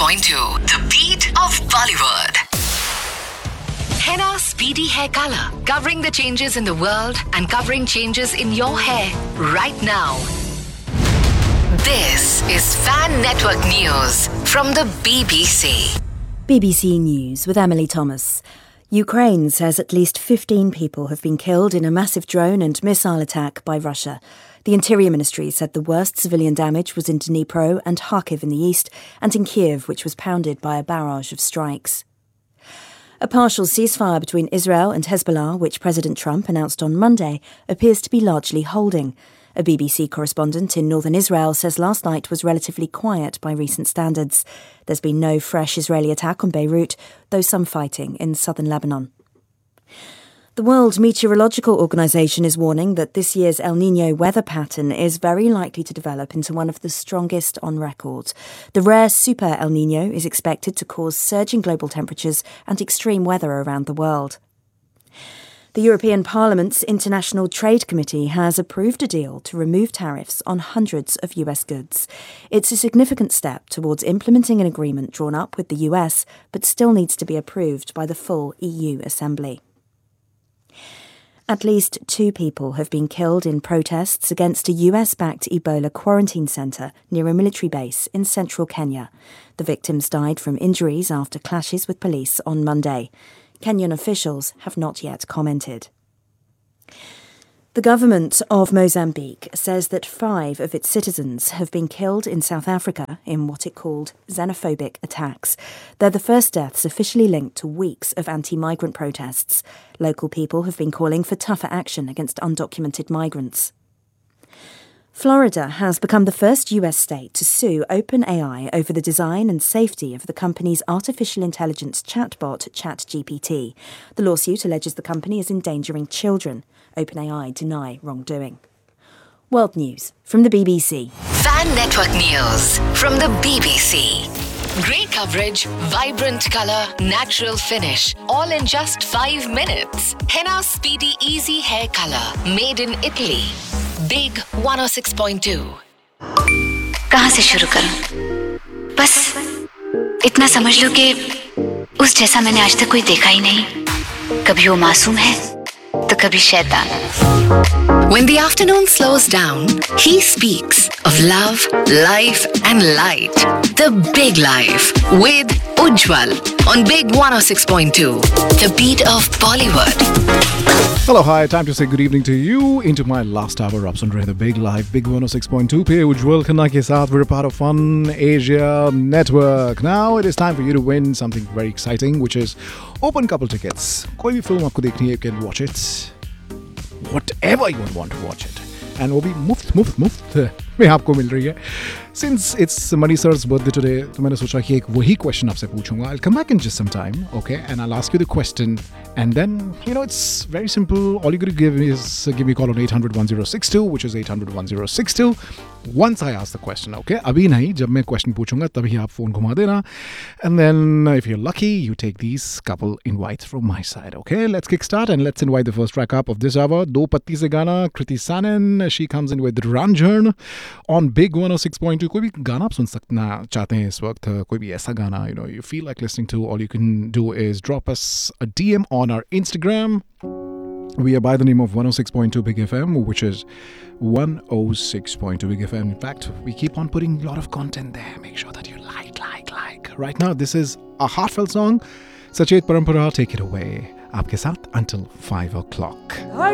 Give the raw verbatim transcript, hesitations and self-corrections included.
point two, the beat of Bollywood. Henna Speedy Hair Color, covering the changes in the world and covering changes in your hair right now. This is Fan Network News from the B B C. B B C News with Emily Thomas. Ukraine says at least fifteen people have been killed in a massive drone and missile attack by Russia. The Interior Ministry said the worst civilian damage was in Dnipro and Kharkiv in the east, and in Kiev, which was pounded by a barrage of strikes. A partial ceasefire between Israel and Hezbollah, which President Trump announced on Monday, appears to be largely holding. A B B C correspondent in northern Israel says last night was relatively quiet by recent standards. There's been no fresh Israeli attack on Beirut, though some fighting in southern Lebanon. The World Meteorological Organization is warning that this year's El Niño weather pattern is very likely to develop into one of the strongest on record. The rare Super El Niño is expected to cause surging global temperatures and extreme weather around the world. The European Parliament's International Trade Committee has approved a deal to remove tariffs on hundreds of U S goods. It's a significant step towards implementing an agreement drawn up with the U S, but still needs to be approved by the full E U Assembly. At least two people have been killed in protests against a U S-backed Ebola quarantine centre near a military base in central Kenya. The victims died from injuries after clashes with police on Monday. Kenyan officials have not yet commented. The government of Mozambique says that five of its citizens have been killed in South Africa in what it called xenophobic attacks. They're the first deaths officially linked to weeks of anti-migrant protests. Local people have been calling for tougher action against undocumented migrants. Florida has become the first U S state to sue OpenAI over the design and safety of the company's artificial intelligence chatbot, ChatGPT. The lawsuit alleges the company is endangering children. OpenAI deny wrongdoing. World News from the B B C. Fan Network News from the B B C. Great coverage, vibrant colour, natural finish, all in just five minutes. Henna Speedy Easy Hair Color, made in Italy. Big one oh six point two. कहाँ से शुरू करूं? बस इतना समझ लो कि उस जैसा मैंने आज तक कोई देखा ही नहीं. कभी वो मासूम है, तो कभी शैतान. When the afternoon slows down, he speaks of love, life and light. The Big Life with Ujjwal on Big one oh six point two. The beat of Bollywood. Hello, hi. Time to say good evening to you into my last hour. Up on the Big Live, Big one oh six point two. Pe Ujjwal Khanna ke saath, we're a part of Fun Asia Network. Now it is time for you to win something very exciting, which is open couple tickets. Koi bhi film aapko dekhni hai, you can watch it. Whatever you want to watch it. And वो भी मुफ्त मुफ्त मुफ्त में आपको मिल रही है. Since it's Mani sir's birthday today, तो मैंने सोचा कि एक वही question आपसे पूछूंगा. I'll come back in just some time, okay? And I'll ask you the question. And then, you know, it's very simple. All you got to give is uh, give me a call on eight hundred one oh six two, which is eight hundred one oh six two. Once I ask the question, okay? अभी नहीं, जब मैं question पूछूंगा तभी आप phone घुमा देना. And then, uh, if you're lucky, you take these couple invites from my side, okay? Let's kickstart and let's invite the first track up of this hour. Do Patti se Gana, Kriti Sanon. She comes in with Ranjan on Big one oh six point two. कोई भी गाना आप सुन सकना चाहते हैं इस वक्त, कोई भी ऐसा गाना, you know, you feel like listening to, all you can do is drop us a D M on our Instagram. We are by the name of one oh six point two Big F M, which is one oh six point two Big F M. In fact, we keep on putting a lot of content there. Make sure that you like, like, like. Right now, this is a heartfelt song. Sachet Parampara, take it away. Aapke saath until five o'clock.